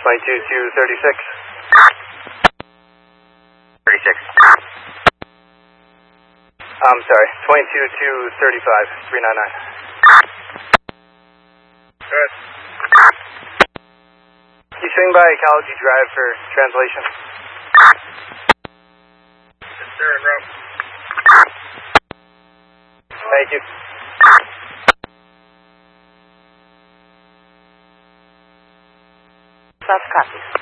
22-236. 36. I'm sorry, 22-235, 399. Good. You swing by Ecology Drive for translation. Yes, sir, en route. Thank you. South copies.